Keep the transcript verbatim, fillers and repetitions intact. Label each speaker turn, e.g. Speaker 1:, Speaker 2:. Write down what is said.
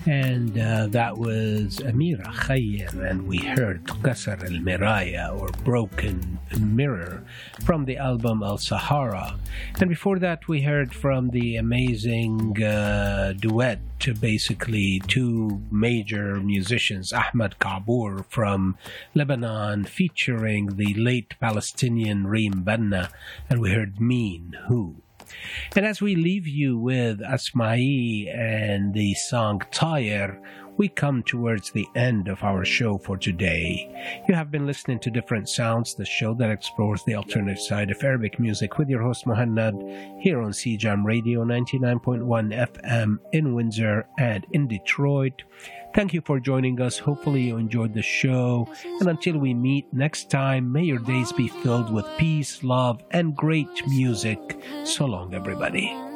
Speaker 1: And uh, that was Amira Khayyam, and we heard Qasr al Miraya, or Broken Mirror, from the album Al Sahara. And before that, we heard from the amazing uh, duet, basically two major musicians, Ahmad Kabour from Lebanon, featuring the late Palestinian Reem Banna, and we heard Mean Who. And as we leave you with Asma'i and the song Tayr, we come towards the end of our show for today. You have been listening to Different Sounds, the show that explores the alternative side of Arabic music, with your host Muhannad here on C J A M Radio ninety-nine point one F M in Windsor and in Detroit. Thank you for joining us. Hopefully you enjoyed the show. And until we meet next time, may your days be filled with peace, love, and great music. So long, everybody.